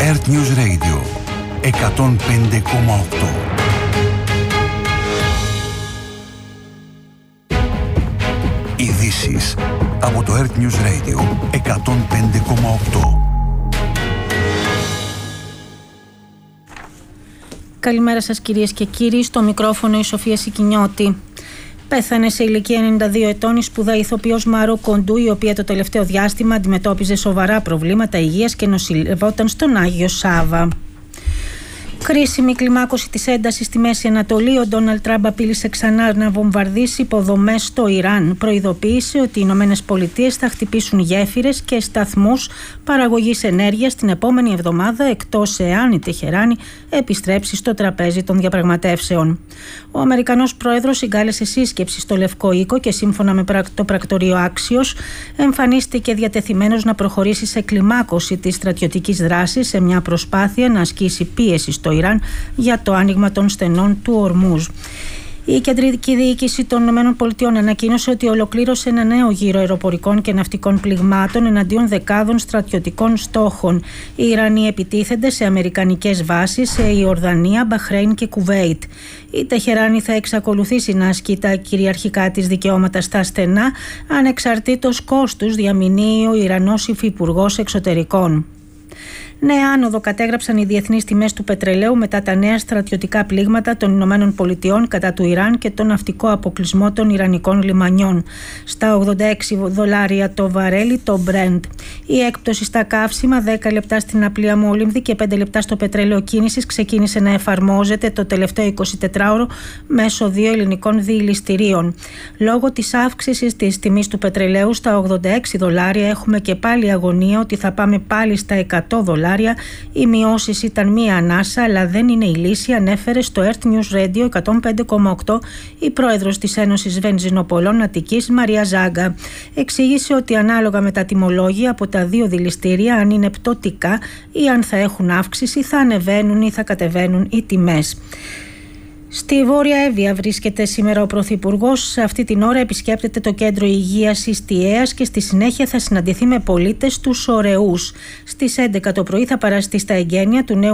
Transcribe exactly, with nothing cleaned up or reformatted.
Earth News Radio εκατόν πέντε κόμμα οκτώ. Ειδήσεις από το Earth News Radio εκατόν πέντε κόμμα οκτώ. Καλημέρα σας κυρίες και κύριοι, στο μικρόφωνο η Σοφία Σικινιώτη. Πέθανε σε ηλικία ενενήντα δύο ετών η σπουδαία ηθοποιός Μάρο Κοντού, η οποία το τελευταίο διάστημα αντιμετώπιζε σοβαρά προβλήματα υγείας και νοσηλευόταν στον Άγιο Σάβα. Κρίσιμη κλιμάκωση της έντασης στη Μέση Ανατολή. Ο Ντόναλντ Τραμπ απείλησε ξανά να βομβαρδίσει υποδομές στο Ιράν. Προειδοποίησε ότι οι Ηνωμένες Πολιτείες θα χτυπήσουν γέφυρες και σταθμούς παραγωγής ενέργειας την επόμενη εβδομάδα, εκτός εάν η Τεχεράνη επιστρέψει στο τραπέζι των διαπραγματεύσεων. Ο Αμερικανός πρόεδρος συγκάλεσε σύσκεψη στο Λευκό Οίκο και σύμφωνα με το πρακτορείο Άξιος εμφανίστηκε διατεθειμένος να προχωρήσει σε κλιμάκωση της στρατιωτικής δράσης σε μια προσπάθεια να ασκήσει πίεση στο Ιράν για το άνοιγμα των στενών του Ορμούζ. Η κεντρική διοίκηση των ΗΠΑ ανακοίνωσε ότι ολοκλήρωσε ένα νέο γύρο αεροπορικών και ναυτικών πληγμάτων εναντίον δεκάδων στρατιωτικών στόχων. Οι Ιρανοί επιτίθενται σε αμερικανικές βάσεις σε Ιορδανία, Μπαχρέιν και Κουβέιτ. Η Τεχεράνη θα εξακολουθήσει να ασκεί τα κυριαρχικά της δικαιώματα στα στενά, ανεξαρτήτως κόστους, διαμηνύει ο Ιρανός Υφυπουργός Εξωτερικών. Νέα άνοδο κατέγραψαν οι διεθνείς τιμές του πετρελαίου μετά τα νέα στρατιωτικά πλήγματα των Ηνωμένων Πολιτειών κατά του Ιράν και τον ναυτικό αποκλεισμό των Ιρανικών λιμανιών. Στα ογδόντα έξι δολάρια το βαρέλι το Brent. Η έκπτωση στα καύσιμα, δέκα λεπτά στην απλή αμόλυμβη και πέντε λεπτά στο πετρέλαιο κίνησης ξεκίνησε να εφαρμόζεται το τελευταίο εικοσιτετράωρο μέσω δύο ελληνικών διηληστηρίων. Λόγω της αύξησης της τιμής του πετρελαίου στα ογδόντα έξι δολάρια έχουμε και πάλι αγωνία ότι θα πάμε πάλι στα εκατό δολάρια. Οι μειώσεις ήταν μία ανάσα, αλλά δεν είναι η λύση, ανέφερε στο Earth News Radio εκατόν πέντε κόμμα οκτώ η πρόεδρος της Ένωσης Βενζινοπολών Αττικής, Μαρία Ζάγκα. Εξήγησε ότι ανάλογα με τα τιμολόγια από τα δύο δηληστήρια, αν είναι πτωτικά ή αν θα έχουν αύξηση, θα ανεβαίνουν ή θα κατεβαίνουν οι τιμές. Στη Βόρεια Εύβοια βρίσκεται σήμερα ο Πρωθυπουργός. Σε αυτή την ώρα επισκέπτεται το κέντρο υγείας Ιστιαίας και στη συνέχεια θα συναντηθεί με πολίτες τους Ωρεούς. Στις έντεκα το πρωί θα παραστεί στα εγγένεια του νέου